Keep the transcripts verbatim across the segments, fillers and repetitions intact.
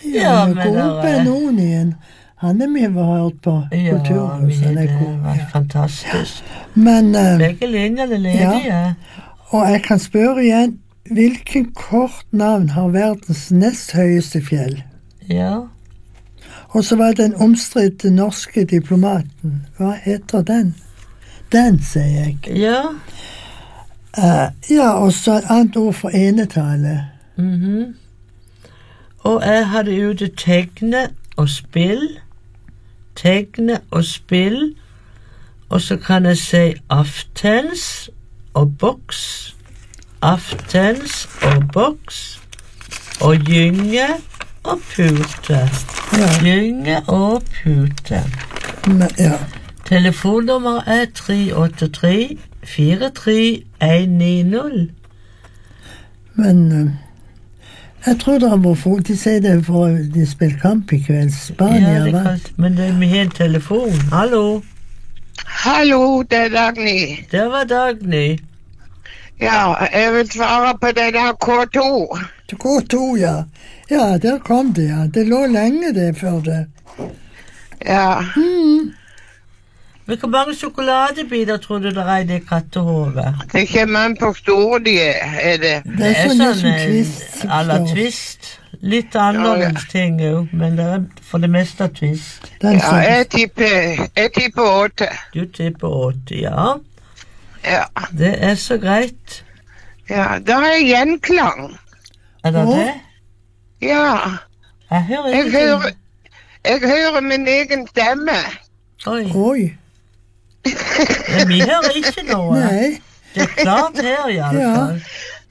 Ja, Ja, med men god der, eh, Benonien. Han er mye hørt på Ja, kulturhuset. vi, han er det god, var ja. fantastisk. Men, eh, Begge linjene ledige. og jeg kan spørre igjen, hvilken kort navn har verdens nest høyeste fjell? Ja. Og så var den omstridte norske diplomaten. Hva heter den? Den, sier jeg. Ja. Eh, ja, og så et annet ord for enetale. Mhm. Og jeg hadde ute tegne og spill. Tegne og spill. Og så kan jeg si aftens og boks. Aftens og boks. Og gynge og pute. Ja. Gynge og pute. Men, ja. Telefonnummer er tre åtte tre fire tre en ni null. Men eh, jeg tror det var for de sier det for de spiller kamp i kveld. Spania Ja, det vant. kan, men det, vi har en telefon. Hallo, Hallo, det er Dagny. der var Dagny. Ja, jeg vil svare på det der K to. Til K to, ja. Ja, der kom det, ja. Det lå lenge det før det. Ja, Men hvor mange sjokoladebiter tror du det er i det kattehovet? det kommer an på store de er, er det. Det er sånn som eh, twist. à la twist. Litt annerledes Ja, ting òg, men det er for det meste twist. Den Ja, som, jeg tipper, jeg tipper åtte. Du tipper åtti, ja. Ja, Det er så greit. ja, der er gjenklang. Er det Å? det? Ja, Jeg hører jeg ingenting. hører, jeg hører min egen stemme. Oi. oi, Men vi hører ikke noe. nei. Det er klart her, i alle Ja. fall.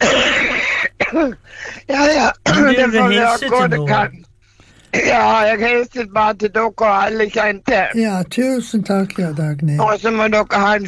Ja, ja, Men du det vil får hilse være til hva det noen? kan. Ja, jeg hilser bare til dere alle kjente. Ja, tusen takk, ja, Dagny. Og så må dere ha en